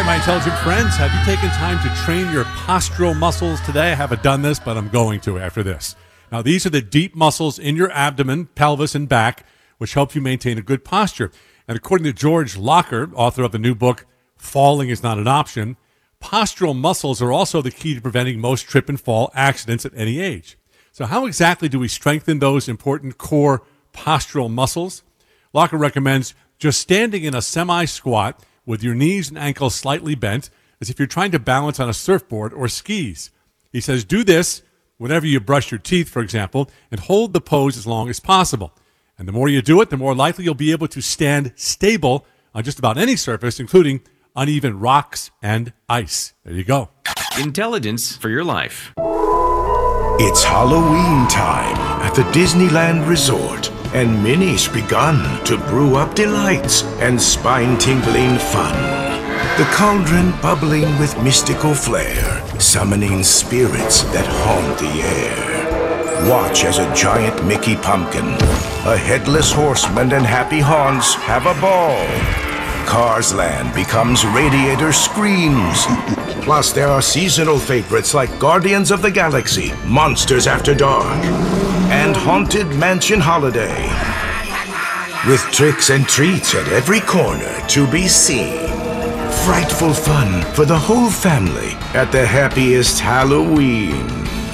right, my intelligent friends, have you taken time to train your postural muscles today? I haven't done this, but I'm going to after this. Now, these are the deep muscles in your abdomen, pelvis, and back, which help you maintain a good posture. And according to George Locker, author of the new book, Falling is Not an Option, postural muscles are also the key to preventing most trip and fall accidents at any age. So how exactly do we strengthen those important core postural muscles? Locker recommends just standing in a semi-squat with your knees and ankles slightly bent, as if you're trying to balance on a surfboard or skis. He says do this whenever you brush your teeth, for example, and hold the pose as long as possible. And the more you do it, the more likely you'll be able to stand stable on just about any surface, including uneven rocks and ice. There you go. Intelligence for your life. It's Halloween time at the Disneyland Resort, and Minnie's begun to brew up delights and spine-tingling fun. The cauldron bubbling with mystical flair, summoning spirits that haunt the air. Watch as a giant Mickey pumpkin, a headless horseman, and Happy Haunts have a ball. Cars Land becomes Radiator Screams. Plus, there are seasonal favorites like Guardians of the Galaxy, Monsters After Dark, and Haunted Mansion Holiday. With tricks and treats at every corner to be seen. Frightful fun for the whole family at the happiest Halloween.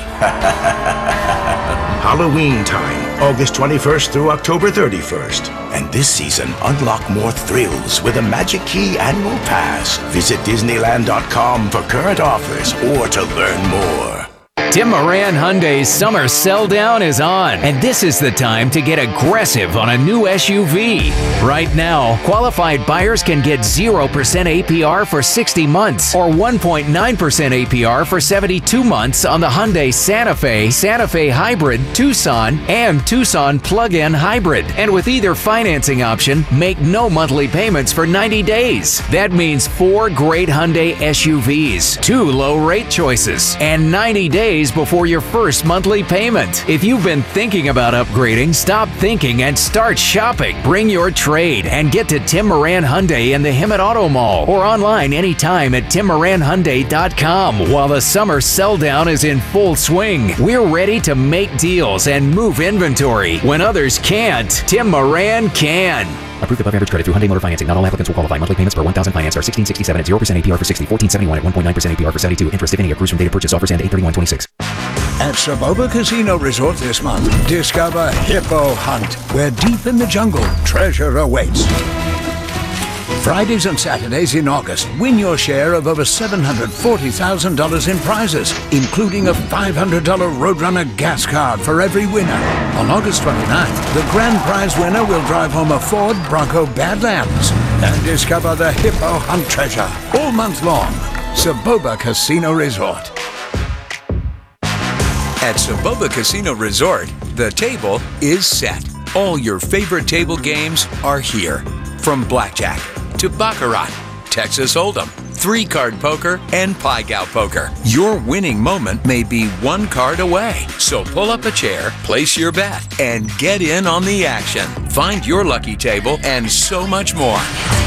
Halloween time, August 21st through October 31st. And this season, unlock more thrills with a Magic Key annual pass. Visit Disneyland.com for current offers or to learn more. Tim Moran Hyundai's summer sell down is on, and this is the time to get aggressive on a new SUV. Right now, qualified buyers can get 0% APR for 60 months or 1.9% APR for 72 months on the Hyundai Santa Fe Hybrid, Tucson, and Tucson Plug-in Hybrid. And with either financing option, make no monthly payments for 90 days. That means 4 great Hyundai SUVs, 2 low rate choices, and 90 days before your first monthly payment. If you've been thinking about upgrading, stop thinking and start shopping. Bring your trade and get to Tim Moran Hyundai in the Hemet Auto Mall or online anytime at timmoranhyundai.com. While the summer sell down is in full swing, we're ready to make deals and move inventory. When others can't, Tim Moran can. Approved above average credit through Hyundai Motor Financing. Not all applicants will qualify. Monthly payments per 1,000 finance are $1,667 at 0% APR for 60, $1,471 at 1.9% APR for 72. Interest, if any, accrues from date of purchase. Offers end 8/31/26. At Saboba Casino Resort this month, discover Hippo Hunt, where deep in the jungle, treasure awaits. Fridays and Saturdays in August, win your share of over $740,000 in prizes, including a $500 Roadrunner gas card for every winner. On August 29th, the grand prize winner will drive home a Ford Bronco Badlands and discover the Hippo Hunt treasure all month long. Saboba Casino Resort. At Saboba Casino Resort, the table is set. All your favorite table games are here. From blackjack to baccarat, Texas Hold'em, 3-card poker, and Pai-Gow poker. Your winning moment may be 1 card away. So pull up a chair, place your bet, and get in on the action. Find your lucky table and so much more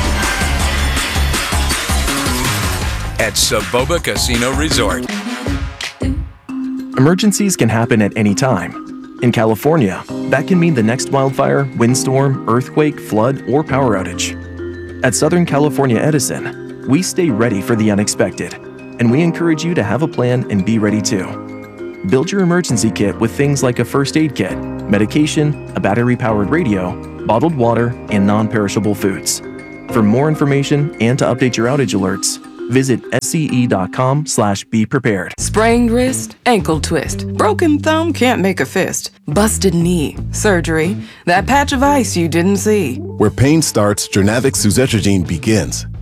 at Saboba Casino Resort. Emergencies can happen at any time. In California, that can mean the next wildfire, windstorm, earthquake, flood, or power outage. At Southern California Edison, we stay ready for the unexpected, and we encourage you to have a plan and be ready too. Build your emergency kit with things like a first aid kit, medication, a battery-powered radio, bottled water, and non-perishable foods. For more information and to update your outage alerts, visit SCE.com/beprepared. Sprained wrist, ankle twist, broken thumb can't make a fist, busted knee, surgery, that patch of ice you didn't see. Where pain starts, Jernavix Suzetrigine begins.